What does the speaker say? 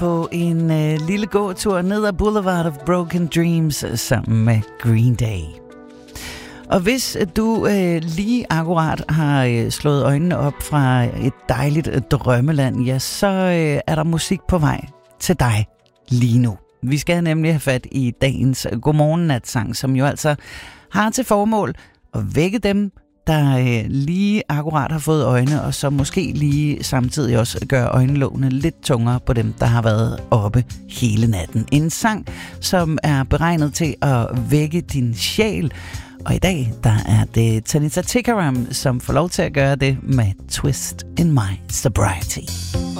på en lille gåtur ned ad Boulevard of Broken Dreams sammen med Green Day. Og hvis du lige akkurat har slået øjnene op fra et dejligt drømmeland, ja, så er der musik på vej til dig lige nu. Vi skal nemlig have fat i dagens Godmorgen-natsang, som jo altså har til formål at vække dem, der lige akkurat har fået øjne, og så måske lige samtidig også gør øjenlågene lidt tungere på dem, der har været oppe hele natten. En sang, som er beregnet til at vække din sjæl, og i dag, der er det Tanita Tikaram, som får lov til at gøre det med Twist in My Sobriety.